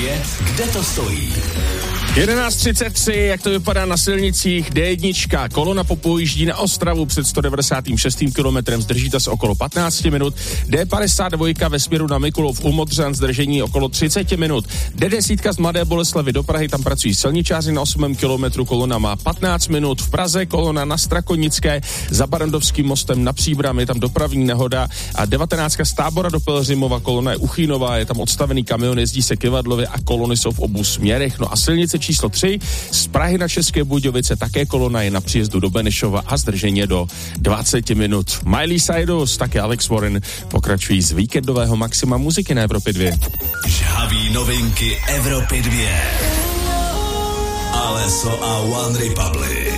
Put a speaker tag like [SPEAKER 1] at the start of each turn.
[SPEAKER 1] 2, kde to stojí?
[SPEAKER 2] 11:33, jak to vypadá na silnicích, D1, kolona popojíždí na Ostravu před 196. kilometrem, zdržíte se okolo 15 minut, D52 ve směru na Mikulov u Modřan, zdržení okolo 30 minut, D10 z Mladé Boleslavi do Prahy, tam pracují silničáři na 8. kilometru, kolona má 15 minut, v Praze kolona na Strakonické, za Barandovským mostem na Příbram, je tam dopravní nehoda a 19 z Tábora do Pelhřimova, kolona je Uchýnová, je tam odstavený kamion, jezdí se k Ivadlově a kolony jsou v obou směrech, no a silnice číslo 3 z Prahy na České Budějovice také kolona je na příjezdu do Benešova a zdržení do 20 minut. Miley Cyrus, také Alex Warren pokračují z víkendového maxima muziky na Evropě 2.
[SPEAKER 1] Žhaví novinky Evropy 2. Alesso a One Republic.